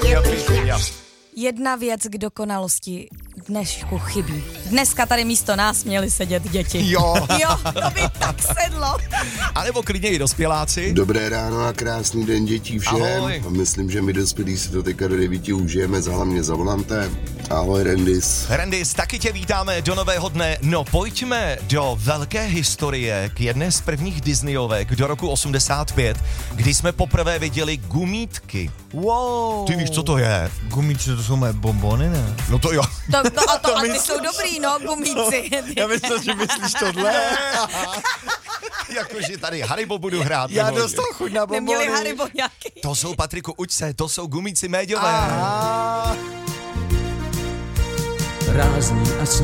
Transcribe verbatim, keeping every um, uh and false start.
Jedna věc k dokonalosti dnešku chybí. Dneska tady místo nás měli sedět děti. Jo. Jo, to by tak sedlo. A nebo klidně i dospěláci. Dobré ráno a krásný den dětí všem. Ahoj. A myslím, že my dospělí si to teďka do devíti užijeme, za hlavně za volantem. Ahoj Rendis. Rendis, taky tě vítáme do nového dne. No pojďme do velké historie k jedné z prvních Disneyovek do roku osmdesát pět, kdy jsme poprvé viděli gumítky. Wow. Ty víš, co to je? Gumíči, to jsou moje bonbony, ne? No to jo. To, to, a, to, To a ty myslíš? jsou dobrý, no, gumíci. Já myslím, že myslíš tohle. Jakože tady Haribo budu hrát. Já nebo- dostal chuť na bonbony. Neměli Haribo nějaký. To jsou, Patriku, uč se, to jsou gumíci méďové. Aha. Rázný a